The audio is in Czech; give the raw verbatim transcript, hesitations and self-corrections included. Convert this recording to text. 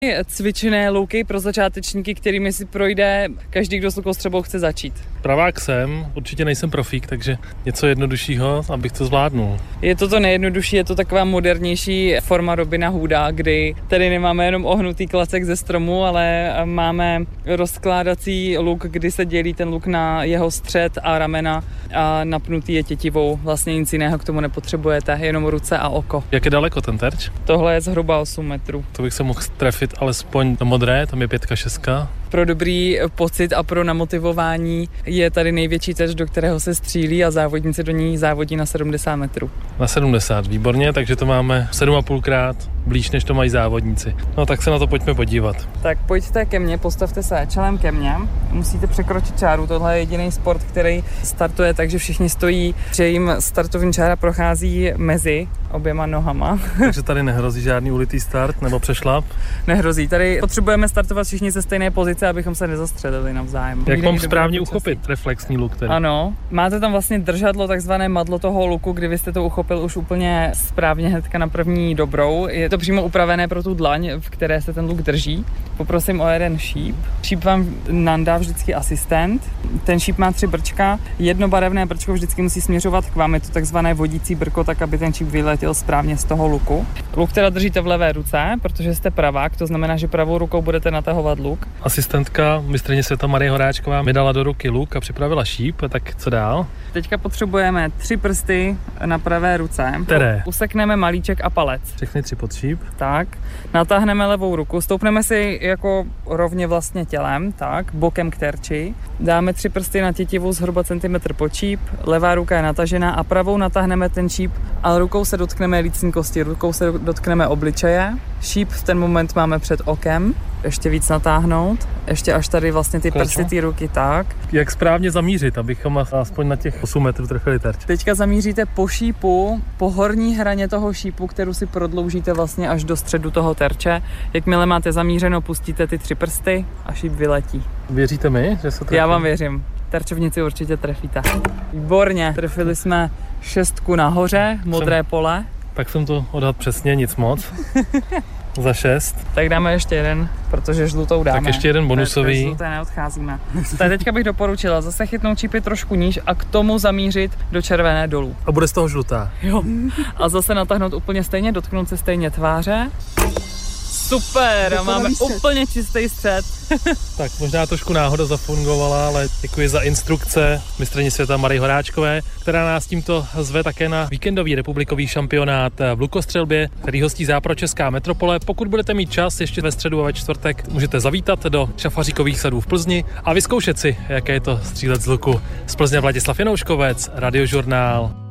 Cvičené luky pro začátečníky, kterými si projde každý, kdo s lukostřelbou chce začít. Pravák jsem, určitě nejsem profík, takže něco jednoduššího, abych to zvládnul. Je to to nejjednodušší, je to taková modernější forma Robina Hooda, kdy tady nemáme jenom ohnutý klacek ze stromu, ale máme rozkládací luk, kdy se dělí ten luk na jeho střed a ramena a napnutý je tětivou. Vlastně nic jiného k tomu nepotřebujete, jenom ruce a oko. Jak je daleko ten terč? Tohle je zhruba osm metrů. To bych se mohl trefit alespoň do modré, tam je pětka, šestka. Pro dobrý pocit a pro namotivování je tady největší terč, do kterého se střílí a závodníci do ní závodí na sedmdesát metrů. Na sedmdesát, výborně, takže to máme sedm a půl krát blíž, než to mají závodníci. No tak se na to pojďme podívat. Tak pojďte ke mně, postavte se čelem ke mně. Musíte překročit čáru, tohle je jediný sport, který startuje tak, že všichni stojí, že jim startovní čára prochází mezi oběma nohama. Takže tady nehrozí žádný ulitý start nebo přešlap? Nehrozí, tady potřebujeme startovat všichni ze stejné pozice, abychom se nezastřelili navzájem. Jak mám správně uchopit reflexní luk tedy? Ano, máte tam vlastně držadlo, takzvané madlo toho luku, kdy vy jste to uchopil už úplně správně hnedka na první dobrou. Je to přímo upravené pro tu dlaň, v které se ten luk drží. Poprosím o jeden šíp. Šíp vám nandá vždycky asistent. Ten šíp má tři brčka. Jedno barevné brčko vždycky musí směřovat k vám. Je to takzvané vodící brko, tak aby ten šíp vyletěl správně z toho luku. Luk teda držíte v levé ruce, protože jste pravák, to znamená, že pravou rukou budete natahovat luk. Asistentka mistryně světa Marie Horáčková mi dala do ruky luk a připravila šíp, tak co dál? Teďka potřebujeme tři prsty na pravé ruce. Které? Usekneme malíček a palec. Všechny tři pod šíp. Tak, natáhneme levou ruku, stoupneme si jako rovně vlastně tělem, tak, bokem k terči. Dáme tři prsty na tětivu zhruba centimetr pod šíp, levá ruka je natažená a pravou natáhneme ten šíp, ale rukou se dotkneme lícní kosti, rukou se dotkneme obličeje. Šíp v ten moment máme před okem, ještě víc natáhnout, ještě až tady vlastně ty prsty té ruky, tak. Jak správně zamířit, abychom aspoň na těch osm metrů trefili terč? Teďka zamíříte po šípu, po horní hraně toho šípu, kterou si prodloužíte vlastně až do středu toho terče. Jakmile máte zamířeno, pustíte ty tři prsty a šíp vyletí. Věříte mi, že se trefí? Já vám věřím. Terčovnici určitě trefíte. Výborně, trefili jsme šestku nahoře, modré jsem, pole. Tak jsem to odhadl přesně, nic moc. Za šest. Tak dáme ještě jeden, protože žlutou dáme. Tak ještě jeden bonusový. Tak žluté neodcházíme. Tak teďka bych doporučila zase chytnout čípy trošku níž a k tomu zamířit do červené dolů. A bude z toho žlutá. Jo. A zase natáhnout úplně stejně, dotknout se stejně tváře. Super, a máme úplně čistý střed. Tak možná trošku náhoda zafungovala, ale děkuji za instrukce mistryni světa Marie Horáčkové, která nás tímto zve také na víkendový republikový šampionát v lukostřelbě, který hostí Západočeská metropole. Pokud budete mít čas ještě ve středu a ve čtvrtek, můžete zavítat do Šafaříkových sadů v Plzni a vyzkoušet si, jaké je to střílet z luku. Z Plzně Vladislav Janouškovec, Radiožurnál.